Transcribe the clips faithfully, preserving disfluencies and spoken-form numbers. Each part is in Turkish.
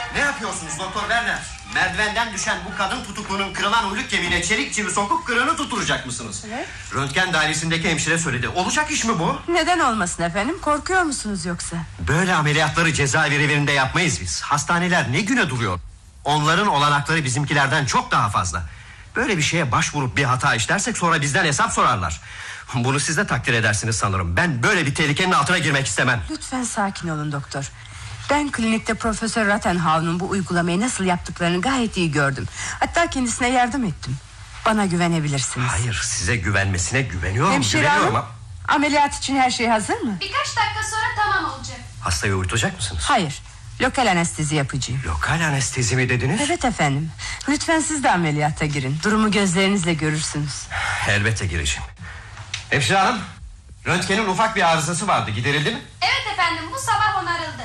Ne yapıyorsunuz Doktor Werner? Merdivenden düşen bu kadın tutuklunun kırılan uyluk kemiğine çelik çivi sokup kırığını tutturacak mısınız? Evet. Röntgen dairesindeki hemşire söyledi. Olacak iş mi bu? Neden olmasın efendim? Korkuyor musunuz yoksa? Böyle ameliyatları cezaevi evinde yapmayız biz. Hastaneler ne güne duruyor? Onların olanakları bizimkilerden çok daha fazla. Böyle bir şeye başvurup bir hata işlersek sonra bizden hesap sorarlar. Bunu siz de takdir edersiniz sanırım. Ben böyle bir tehlikenin altına girmek istemem. Lütfen sakin olun doktor. Ben klinikte Profesör Rattenhau'nun bu uygulamayı nasıl yaptıklarını gayet iyi gördüm. Hatta kendisine yardım ettim. Bana güvenebilirsiniz. Hayır, size güvenmesine güveniyorum. Hemşire güveniyorum. hanım, ameliyat için her şey hazır mı? Birkaç dakika sonra tamam olacak. Hastayı uyutacak mısınız? Hayır, lokal anestezi yapacağım. Lokal anestezi mi dediniz? Evet efendim. Lütfen siz de ameliyata girin. Durumu gözlerinizle görürsünüz. Elbette gireceğim. Hemşire hanım, röntgenin ufak bir arızası vardı, giderildi mi? Evet efendim, bu sabah onarıldı.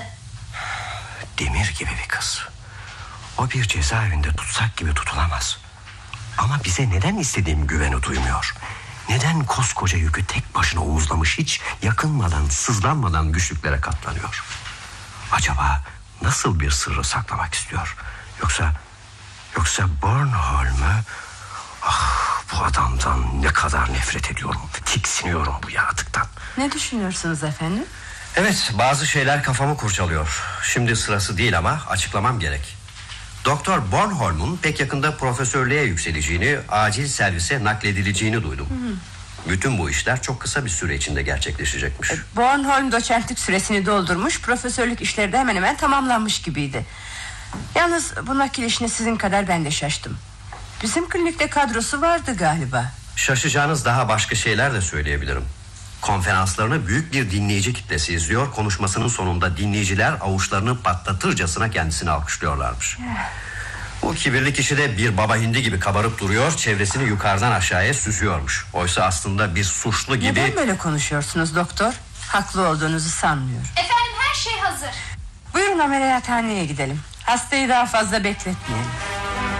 Demir gibi bir kız. O bir cezaevinde tutsak gibi tutulamaz. Ama bize neden istediğim güveni duymuyor? Neden koskoca yükü tek başına omuzlamış, hiç yakınmadan, sızlanmadan güçlüklere katlanıyor? Acaba nasıl bir sırrı saklamak istiyor? Yoksa Yoksa Bornholm'u... Ah, bu adamdan ne kadar nefret ediyorum. Tiksiniyorum bu yaratıktan. Ne düşünüyorsunuz efendim? Evet, bazı şeyler kafamı kurcalıyor. Şimdi sırası değil ama açıklamam gerek. Doktor Bornholm'un pek yakında profesörlüğe yükseleceğini, acil servise nakledileceğini duydum. Hı. Bütün bu işler çok kısa bir süre içinde gerçekleşecekmiş. E, Bornholm doçentlik süresini doldurmuş, profesörlük işleri de hemen hemen tamamlanmış gibiydi. Yalnız bu nakil işine sizin kadar ben de şaştım. Bizim klinikte kadrosu vardı galiba. Şaşacağınız daha başka şeyler de söyleyebilirim. Konferanslarını büyük bir dinleyici kitlesi izliyor. Konuşmasının sonunda dinleyiciler avuçlarını patlatırcasına kendisini alkışlıyorlarmış. Bu kibirli kişi de bir baba hindi gibi kabarıp duruyor, çevresini yukarıdan aşağıya süzüyormuş. Oysa aslında bir suçlu gibi... Neden böyle konuşuyorsunuz doktor? Haklı olduğunuzu sanmıyorum. Efendim, her şey hazır. Buyurun ameliyathaneye gidelim. Hastayı daha fazla bekletmeyelim.